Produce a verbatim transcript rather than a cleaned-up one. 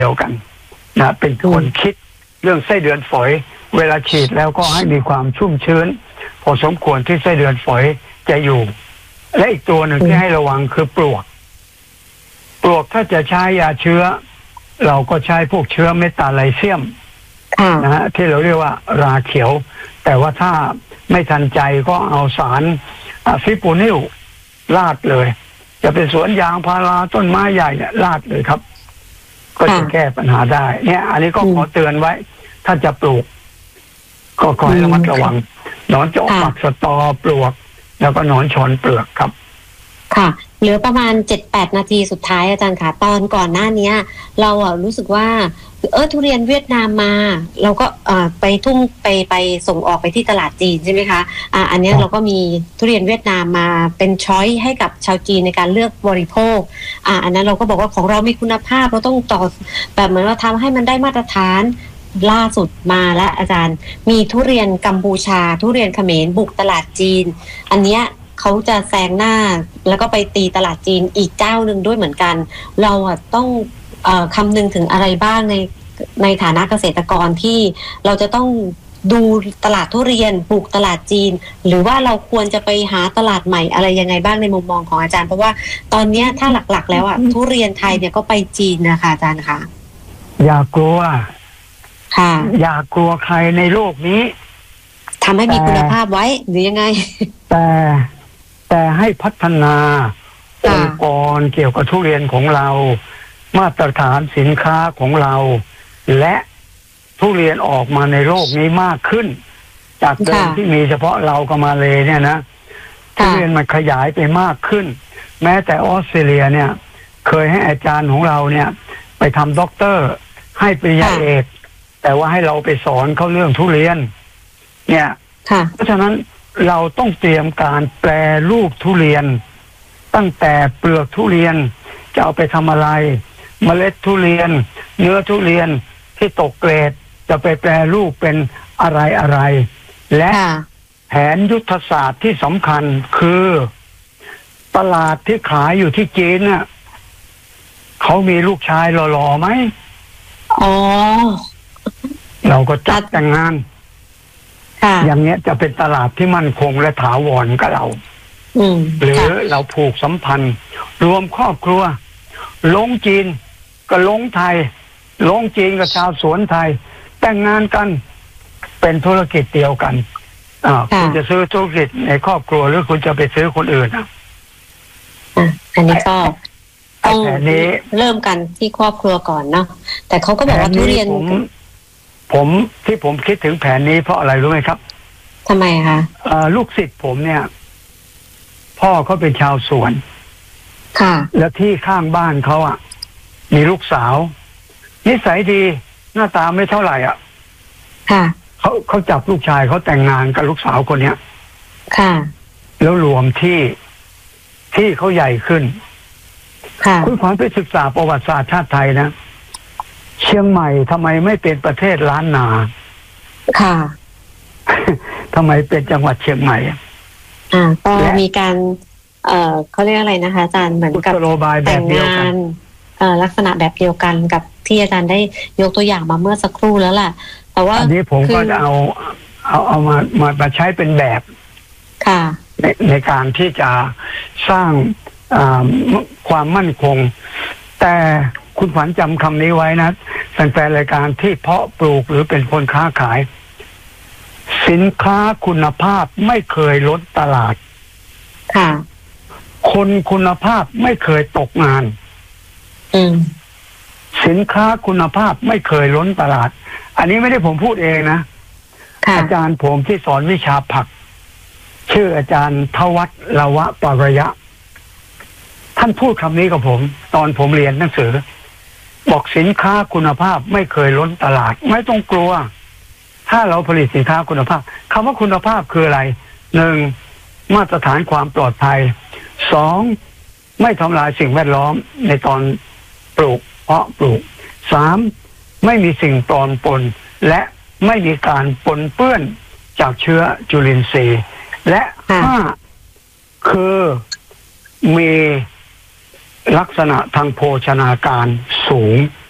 เดียวกันนะเป็นคนคิดเรื่องไส้เดือนฝอยเวลาฉีดแล้วก็ให้มีความชุ่มชื้นพอสมควรที่ไส้เดือนฝอยจะอยู่และอีกตัวหนึ่งที่ให้ระวังคือปลวกปลวกถ้าจะใช้ยาเชื้อเราก็ใช้พวกเชื้อเมตาไลเซียมนะฮะที่เราเรียกว่าราเขียวแต่ว่าถ้าไม่ทันใจก็เอาสารฟิโปนิลลาดเลยจะเป็นสวนยางพาราต้นไม้ใหญ่เนี่ยลาดเลยครับก็จะแก้ปัญหาได้เนี่ยอันนี้ก็ขอเตือนไว้ถ้าจะปลูกก็ขอให้ระมัดระวังหนอนจอกปักสตอปลวกแล้วก็หนอนชอนเปลือกครับค่ะเหลือประมาณ เจ็ดแปด นาทีสุดท้ายอาจารย์ค่ะตอนก่อนหน้านี้เราอ่ะรู้สึกว่าเออทุเรียนเวียดนามมาเราก็อ่าไปทุ่งไปไปส่งออกไปที่ตลาดจีนใช่ไหมคะอ่าอันนี้เราก็มีทุเรียนเวียดนามมาเป็นช้อยให้กับชาวจีนในการเลือกบริโภคอ่าอันนั้นเราก็บอกว่าของเรามีคุณภาพเราต้องต่อแบบเหมือนเราทำให้มันได้มาตรฐานล่าสุดมาแล้วอาจารย์มีทุเรียนกัมพูชาทุเรียนเขมรบุกตลาดจีนอันเนี้ยเขาจะแซงหน้าแล้วก็ไปตีตลาดจีนอีกเจ้าหนึ่งด้วยเหมือนกันเราอ่ะต้องเอ่อคำนึงถึงอะไรบ้างในในฐานะเกษตรกรที่เราจะต้องดูตลาดทุเรียนปลูกตลาดจีนหรือว่าเราควรจะไปหาตลาดใหม่อะไรยังไงบ้างในมุมมองของอาจารย์เพราะว่าตอนนี้ถ้าหลักๆแล้วอ่ะทุเรียนไทยเนี่ยก็ไปจีนนะคะอาจารย์คะอย่ากลัวค่ะอย่ากลัวใครในโลกนี้ทำให้มีคุณภาพไว้หรือยังไงแต่แต่ให้พัฒนาองค์กรเกี่ยวกับทุเรียนของเรามาตรฐานสินค้าของเราและทุเรียนออกมาในโลกนี้มากขึ้นจากเดิมที่มีเฉพาะเรากับมาเลเนี่ยนะทุเรียนมันขยายไปมากขึ้นแม้แต่ออสเตรเลียเนี่ยเคยให้อาจารย์ของเราเนี่ยไปทำด็อกเตอร์ให้ปริญญาเอกแต่ว่าให้เราไปสอนเขาเรื่องทุเรียนเนี่ยเพราะฉะนั้นเราต้องเตรียมการแปรรูปทุเรียนตั้งแต่เปลือกทุเรียนจะเอาไปทำอะไรเมล็ดทุเรียนเนื้อทุเรียนที่ตกเกรดจะไปแปรรูปเป็นอะไรอะไรและแผนยุทธศาสตร์ที่สำคัญคือตลาดที่ขายอยู่ที่จีนน่ะเขามีลูกชายหล่อๆไหมอ๋อเราก็จัดแต่งงานอย่างเนี้ยจะเป็นตลาดที่มั่นคงและถาวรกับเราหรือเราผูกสัมพันธ์รวมครอบครัวลงจีนก็ลงไทยลงจีนกับชาวสวนไทยแต่งงานกันเป็นธุรกิจเดียวกันอ่าคุณจะซื้อธุรกิจในครอบครัวหรือคุณจะไปซื้อคนอื่นอ่ะอันนี้ก็ต้องเริ่มกันที่ครอบครัวก่อนเนาะแต่เขาก็บอกว่าทุเรียนผมที่ผมคิดถึงแผนนี้เพราะอะไรรู้ไหมครับทำไมคะลูกศิษย์ผมเนี่ยพ่อเขาเป็นชาวสวนค่ะแล้วที่ข้างบ้านเขาอ่ะมีลูกสาวนิสัยดีหน้าตาไม่เท่าไหร่อ่ะค่ะเขาเขาจับลูกชายเขาแต่งงานกับลูกสาวคนเนี้ยค่ะแล้วรวมที่ที่เขาใหญ่ขึ้นค่ะคุณขวัญไปศึกษาประวัติศาสตร์ชาติไทยนะเชียงใหม่ทำไมไม่เป็นประเทศล้านนาค่ะทำไมเป็นจังหวัดเชียงใหม่อ่าก็มีการเอ่อเขาเรียกอะไรนะคะอาจารย์เหมือนกับแต่งงานเอ่อลักษณะแบบเดียวกันกับที่อาจารย์ได้ยกตัวอย่างมาเมื่อสักครู่แล้วล่ะแต่ว่าอันนี้ผมก็จะเอาเอาเอามามามาใช้เป็นแบบค่ะในในการที่จะสร้างความมั่นคงแต่คุณขวัญจำคำนี้ไว้นะแฟนๆรายการที่เพาะปลูกหรือเป็นคนค้าขายสินค้าคุณภาพไม่เคยล้นตลาดค่ะคนคุณภาพไม่เคยตกงานอืมสินค้าคุณภาพไม่เคยล้นตลาดอันนี้ไม่ได้ผมพูดเองนะอาจารย์ผมที่สอนวิชาผักชื่ออาจารย์ทวัฒน์ละวะปรยะท่านพูดคำนี้กับผมตอนผมเรียนหนังสือบอกสินค้าคุณภาพไม่เคยล้นตลาดไม่ต้องกลัวถ้าเราผลิตสินค้าคุณภาพคำว่าคุณภาพคืออะไรหนึ่งมาตรฐานความปลอดภัยสองไม่ทำลายสิ่งแวดล้อมในตอนปลูกเพาะปลูกสามไม่มีสิ่งปลอมปนและไม่มีการปนเปื้อนจากเชื้อจุลินทรีย์และห้าคือมีลักษณะทางโภชนาการสูง